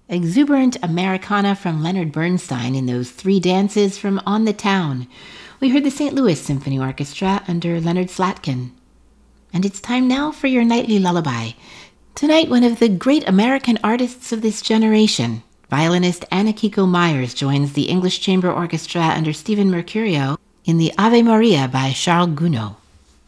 Exuberant Americana from Leonard Bernstein in those three dances from On the Town. We heard the St. Louis Symphony Orchestra under Leonard Slatkin. And it's time now for your nightly lullaby. Tonight, one of the great American artists of this generation, violinist Anna-Kiko Myers, joins the English Chamber Orchestra under Stephen Mercurio in the Ave Maria by Charles Gounod.